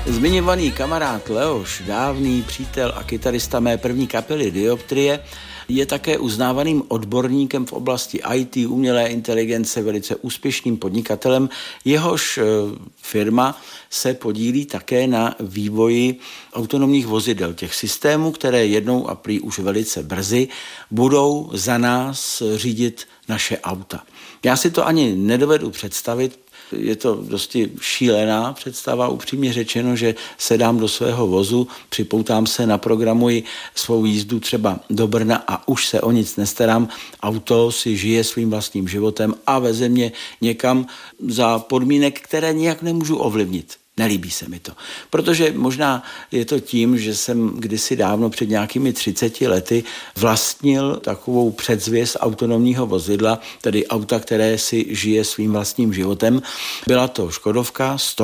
Zmiňovaný kamarád Leoš, dávný přítel a kytarista mé první kapely Dioptrie, je také uznávaným odborníkem v oblasti IT, umělé inteligence, velice úspěšným podnikatelem. Jehož firma se podílí také na vývoji autonomních vozidel, těch systémů, které jednou a prý už velice brzy budou za nás řídit naše auta. Já si to ani nedovedu představit. Je to dosti šílená představa, upřímně řečeno, že sedám do svého vozu, připoutám se, naprogramuji svou jízdu třeba do Brna a už se o nic nestarám. Auto si žije svým vlastním životem a veze mě někam za podmínek, které nijak nemůžu ovlivnit. Nelíbí se mi to, protože možná je to tím, že jsem kdysi dávno před nějakými 30 lety vlastnil takovou předzvěst autonomního vozidla, tedy auta, které si žije svým vlastním životem. Byla to Škodovka, 100,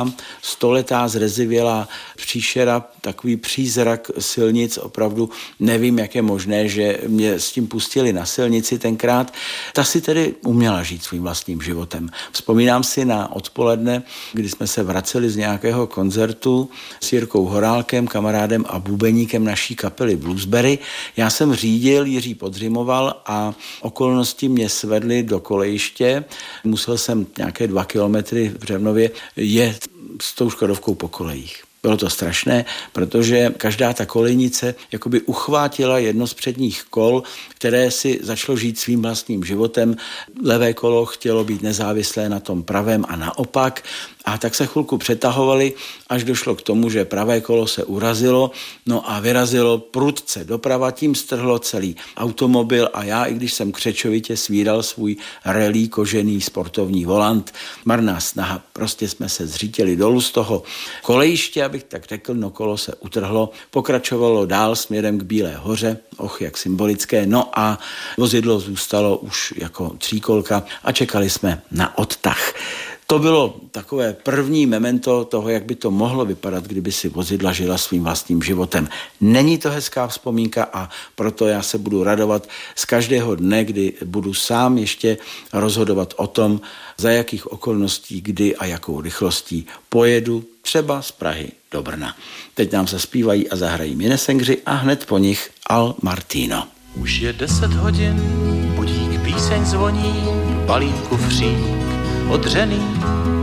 100letá zrezivělá příšera, takový přízrak silnic, opravdu nevím, jak je možné, že mě s tím pustili na silnici tenkrát. Ta si tedy uměla žít svým vlastním životem. Vzpomínám si na odpoledne, kdy jsme se vraceli z nějakého koncertu s Jirkou Horálkem, kamarádem a bubeníkem naší kapely Bluesberry. Já jsem řídil, Jiří podřimoval a okolnosti mě svedly do kolejiště. Musel jsem nějaké 2 kilometry v Břevnově jet s tou Škodovkou po kolejích. Bylo to strašné, protože každá ta kolejnice jakoby uchvátila jedno z předních kol, které si začalo žít svým vlastním životem. Levé kolo chtělo být nezávislé na tom pravém a naopak. A tak se chvilku přetahovali, až došlo k tomu, že pravé kolo se urazilo, no a vyrazilo prudce doprava, tím strhlo celý automobil a já, i když jsem křečovitě svíral svůj rally kožený sportovní volant, marná snaha, prostě jsme se zřítili dolů z toho kolejiště, abych tak řekl, no kolo se utrhlo, pokračovalo dál směrem k Bílé hoře, jak symbolické, no a vozidlo zůstalo už jako tříkolka a čekali jsme na odtah. To bylo takové první memento toho, jak by to mohlo vypadat, kdyby si vozidla žila svým vlastním životem. Není to hezká vzpomínka a proto já se budu radovat z každého dne, kdy budu sám ještě rozhodovat o tom, za jakých okolností, kdy a jakou rychlostí pojedu třeba z Prahy do Brna. Teď nám zaspívají a zahrají Minnesengři a hned po nich Al Martino. Už je 10 hodin, budík, píseň zvoní, balíku fřík, odřený